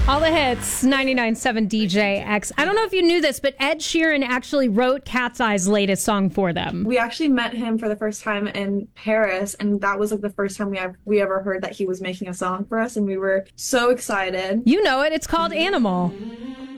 All the hits, 99.7 DJX. I don't know if you knew this, but Ed Sheeran actually wrote Cat's Eye's latest song for them. We actually met him for the first time in Paris, and that was like the first time we ever heard that he was making a song for us, and we were so excited. You know it. It's called Animal.